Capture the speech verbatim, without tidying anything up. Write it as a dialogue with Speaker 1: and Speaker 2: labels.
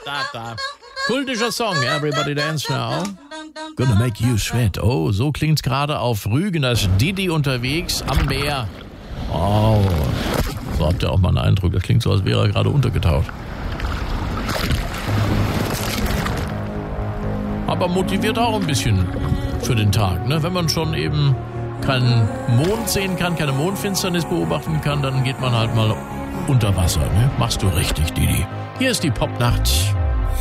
Speaker 1: da, da. Kultischer Song, Everybody Dance Now. Gonna make you sweat. Oh, so klingt's gerade auf Rügen. Da ist Didi unterwegs am Meer. Oh, so habt ihr auch mal einen Eindruck. Das klingt so, als wäre er gerade untergetaucht. Aber motiviert auch ein bisschen für den Tag, ne? Wenn man schon eben keinen Mond sehen kann, keine Mondfinsternis beobachten kann, dann geht man halt mal unter Wasser, ne? Machst du richtig, Didi. Hier ist die Popnacht.